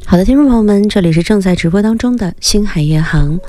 好的，听众朋友们，这里是正在直播当中的星海夜航。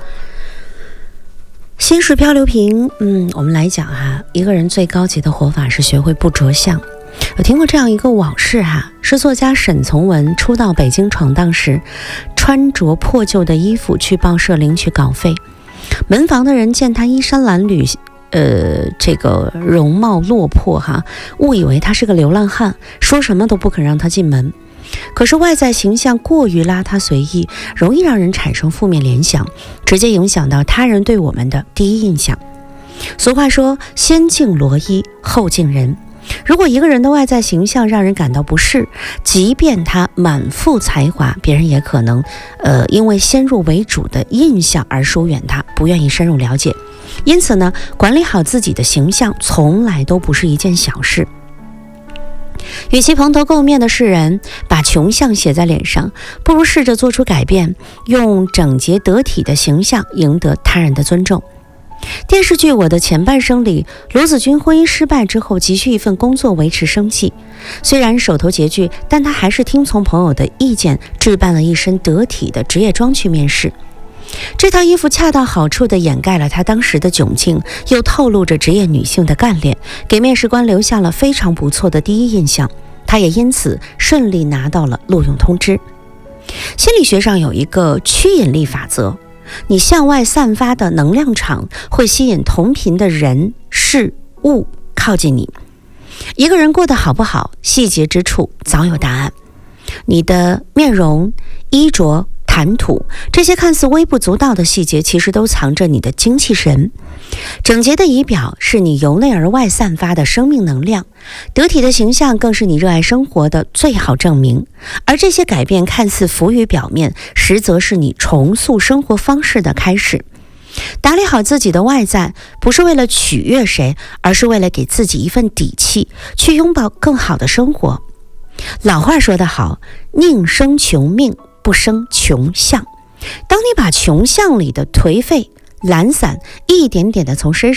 心事漂流瓶，我们来讲一个人最高级的活法是学会不着相。有听过这样一个往事是作家沈从文初到北京闯荡时，穿着破旧的衣服去报社领取稿费，门房的人见他衣衫褴褛，这个容貌落魄误以为他是个流浪汉，说什么都不肯让他进门。可是外在形象过于邋遢随意，容易让人产生负面联想，直接影响到他人对我们的第一印象。俗话说，先敬罗衣，后敬人。如果一个人的外在形象让人感到不适，即便他满腹才华，别人也可能因为先入为主的印象而疏远他，不愿意深入了解。因此呢，管理好自己的形象从来都不是一件小事。与其蓬头垢面的世人把穷相写在脸上，不如试着做出改变，用整洁得体的形象赢得他人的尊重。电视剧《我的前半生》里，罗子君婚姻失败之后急需一份工作维持生计，虽然手头拮据，但他还是听从朋友的意见，置办了一身得体的职业装去面试。这套衣服恰到好处地掩盖了她当时的窘境，又透露着职业女性的干练，给面试官留下了非常不错的第一印象。她也因此顺利拿到了录用通知。心理学上有一个趋引力法则，你向外散发的能量场会吸引同频的人事物靠近你。一个人过得好不好，细节之处早有答案。你的面容、衣着、谈吐，这些看似微不足道的细节，其实都藏着你的精气神。整洁的仪表是你由内而外散发的生命能量，得体的形象更是你热爱生活的最好证明。而这些改变看似浮于表面，实则是你重塑生活方式的开始。打理好自己的外在，不是为了取悦谁，而是为了给自己一份底气，去拥抱更好的生活。老话说得好，宁生穷命，不生穷相。当你把穷相里的颓废、懒散一点点的从身